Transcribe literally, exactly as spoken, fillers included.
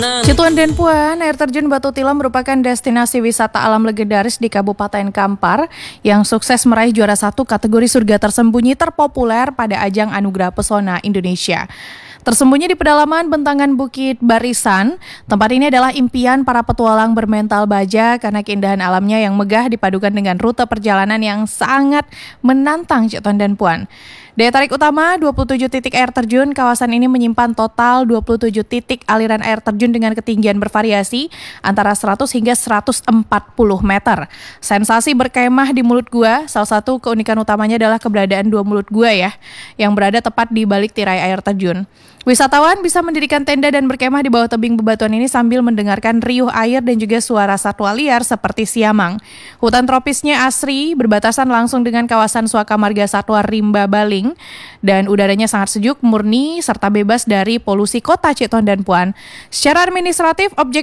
Cituan dan Puan, air terjun Batu Tilam merupakan destinasi wisata alam legendaris di Kabupaten Kampar yang sukses meraih juara satu kategori surga tersembunyi terpopuler pada ajang Anugerah Pesona Indonesia. Tersembunyi di pedalaman bentangan Bukit Barisan, tempat ini adalah impian para petualang bermental baja karena keindahan alamnya yang megah dipadukan dengan rute perjalanan yang sangat menantang Cituan dan Puan. Daya tarik utama dua puluh tujuh titik air terjun, kawasan ini menyimpan total dua puluh tujuh titik aliran air terjun dengan ketinggian bervariasi antara seratus hingga seratus empat puluh meter. Sensasi berkemah di mulut gua, salah satu keunikan utamanya adalah keberadaan dua mulut gua ya, yang berada tepat di balik tirai air terjun. Wisatawan bisa mendirikan tenda dan berkemah di bawah tebing bebatuan ini sambil mendengarkan riuh air dan juga suara satwa liar seperti siamang. Hutan tropisnya asri, berbatasan langsung dengan kawasan Suaka Marga Satwa Rimba Baling, dan udaranya sangat sejuk, murni, serta bebas dari polusi kota Cituan dan Puan. Secara administratif, objek